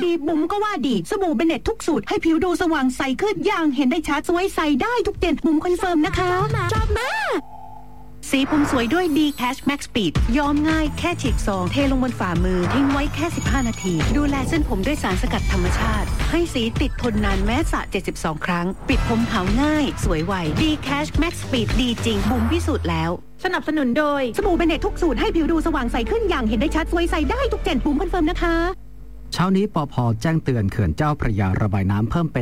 ดีบุ๋มก็ว่าดีสบู่เบเน็ตทุกสูตรให้ผิวดูสว่างใสขึ้นอย่างเห็นได้ชัดสวยใสได้ทุกเด่นบุ๋มคอนเฟิร์มนะคะจบมาสีผมสวยด้วย D Cash Max Speed ย้อมง่ายแค่ฉีกซองเทลงบนฝ่ามือทิ้งไว้แค่15นาทีดูแลเส้นผมด้วยสารสกัดธรรมชาติให้สีติดทนนานแม้สระ72ครั้งปิดผมขาวง่ายสวยไว D Cash Max Speed ดีจริงบุ๋มพิสูจน์แล้วสนับสนุนโดยสบู่เบเน็ตทุกสูตรให้ผิวดูสว่างใสขึ้นอย่างเห็นได้ชัดสวยใสได้ทุกเด่นบุ๋มคอนเฟิร์มนะคะเช้านี้ปภ.แจ้งเตือนเขื่อนเจ้าพระยาระบายน้ำเพิ่มเป็น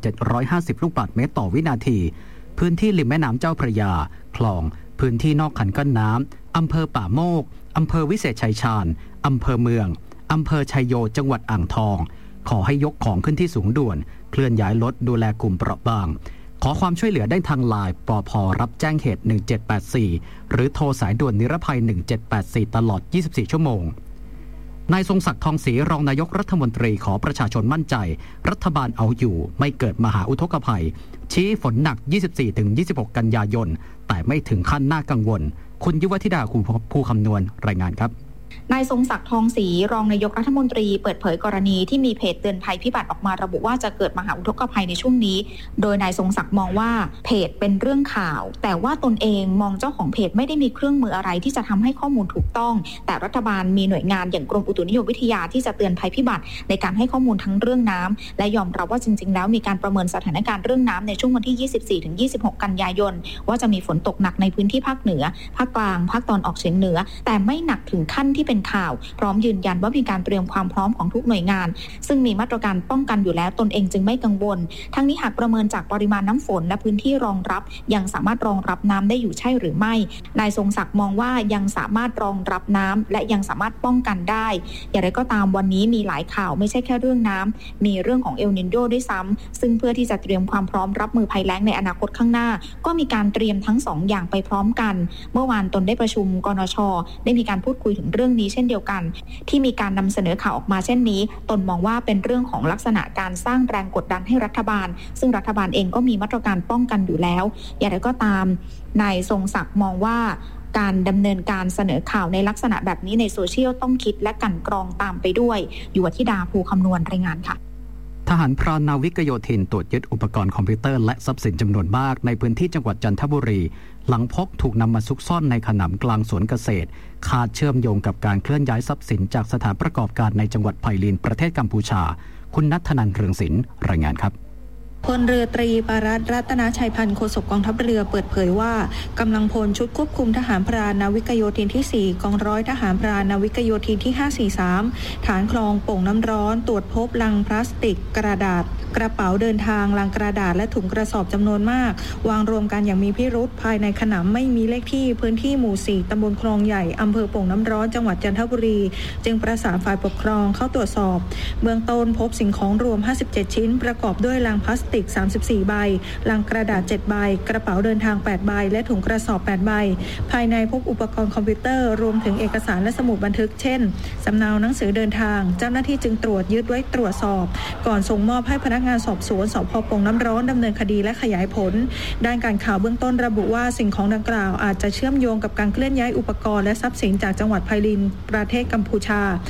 1,750 ลูกบาศก์เมตรต่อวินาทีพื้นที่ริมแม่น้ำเจ้าพระยาคลองพื้นที่นอกคันกั้นน้ำอำเภอป่าโมกอำเภอวิเศษชัยชาญอำเภอเมืองอำเภอชัยโยจังหวัดอ่างทองขอให้ยกของขึ้นที่สูงด่วนเคลื่อนย้ายรถดูแลกลุ่มเปราะบางขอความช่วยเหลือได้ทางไลน์ปภ.รับแจ้งเหตุ1784หรือโทรสายด่วนนิรภัย1784ตลอด24ชั่วโมงนายทรงศักดิ์ทองศรีรองนายกรัฐมนตรีขอประชาชนมั่นใจรัฐบาลเอาอยู่ไม่เกิดมหาอุทกภัยชี้ฝนหนัก 24-26 กันยายนแต่ไม่ถึงขั้นน่ากังวลคุณยุวธิดาคุณภูคำนวณรายงานครับนายทรงศักดิ์ทองศรีรองนายกรัฐมนตรีเปิดเผยกรณีที่มีเพจเตือนภัยพิบัติออกมาระบุว่าจะเกิดมหาอุทกภัยในช่วงนี้โดยนายทรงศักดิ์มองว่าเพจเป็นเรื่องข่าวแต่ว่าตนเองมองเจ้าของเพจไม่ได้มีเครื่องมืออะไรที่จะทำให้ข้อมูลถูกต้องแต่รัฐบาลมีหน่วยงานอย่างกรมอุตุนิยมวิทยาที่จะเตือนภัยพิบัติในการให้ข้อมูลทั้งเรื่องน้ำและยอมรับว่าจริงๆแล้วมีการประเมินสถานการณ์เรื่องน้ำในช่วงวันที่ 24-26 กันยายนว่าจะมีฝนตกหนักในพื้นที่ภาคเหนือภาคกลางภาคตะวันออกเฉียงเหนือแต่ไม่หนักถึงขั้นที่เป็นข่าวพร้อมยืนยันว่ามีการเตรียมความพร้อมของทุกหน่วยงานซึ่งมีมาตรการป้องกันอยู่แล้วตนเองจึงไม่กังวลทั้งนี้หากประเมินจากปริมาณน้ำฝนและพื้นที่รองรับยังสามารถรองรับน้ำได้อยู่ใช่หรือไม่นายทรงศักดิ์มองว่ายังสามารถรองรับน้ำและยังสามารถป้องกันได้อย่างไรก็ตามวันนี้มีหลายข่าวไม่ใช่แค่เรื่องน้ำมีเรื่องของเอลนิโญด้วยซ้ำซึ่งเพื่อที่จะเตรียมความพร้อมรับมือภัยแล้งในอนาคตข้างหน้าก็มีการเตรียมทั้ง2 อย่างไปพร้อมกันเมื่อวานตนได้ประชุมกนช.ได้มีการพูดคุยถึงเรื่องนี้เช่นเดียวกันที่มีการนำเสนอข่าวออกมาเช่นนี้ตนมองว่าเป็นเรื่องของลักษณะการสร้างแรงกดดันให้รัฐบาลซึ่งรัฐบาลเองก็มีมาตรการป้องกันอยู่แล้วอย่างไรก็ตามนายทรงศักดิ์มองว่าการดำเนินการเสนอข่าวในลักษณะแบบนี้ในโซเชียลต้องคิดและกลั่นกรองตามไปด้วยยุวธิดาภูคำนวณรายงานค่ะทหารพรานนาวิกโยธินตรวจยึดอุปกรณ์คอมพิวเตอร์และทรัพย์สินจำนวนมากในพื้นที่จังหวัดจันทบุรีหลังพบถูกนำมาซุกซ่อนในขนำกลางสวนเกษตรคาดเชื่อมโยงกับการเคลื่อนย้ายทรัพย์สินจากสถานประกอบการในจังหวัดไผ่ลินประเทศกัมพูชาคุณณัฐนันท์ เรืองศิลป์รายงานครับพลเรือตรีปารัตน์ รัตนชัยพันธ์โฆษกกองทัพเรือเปิดเผยว่ากำลังพลชุดควบคุมทหารพรานนาวิกโยธินที่4กองร้อยทหารพรานนาวิกโยธินที่543ฐานคลองโป่งน้ำร้อนตรวจพบลังพลาสติกกระดาษกระเป๋าเดินทางลังกระดาษและถุงกระสอบจำนวนมากวางรวมกันอย่างมีพิรุธภายในขนำไม่มีเลขที่พื้นที่หมู่4ตำบลคลองใหญ่อำเภอโป่งน้ำร้อนจังหวัดจันทบุรีจึงประสานฝ่ายปกครองเข้าตรวจสอบเบื้องต้นพบสิ่งของรวม57ชิ้นประกอบด้วยลังพลาสติก34ใบลังกระดาษ7ใบกระเป๋าเดินทาง8ใบและถุงกระสอบ8ใบภายในพบอุปกรณ์คอมพิวเตอร์รวมถึงเอกสารและสมุดบันทึกเช่นสำเนาหนังสือเดินทางเจ้าหน้าที่จึงตรวจยึดไว้ตรวจสอบก่อนส่งมอบให้พนักงานสอบสวนสภ.โป่งน้ำร้อนดำเนินคดีและขยายผลด้านการข่าวเบื้องต้นระบุว่าสิ่งของดังกล่าวอาจจะเชื่อมโยงกับการเคลื่อนย้ายอุปกรณ์และทรัพย์สินจากจังหวัดไผ่ลินประเทศกัมพูชา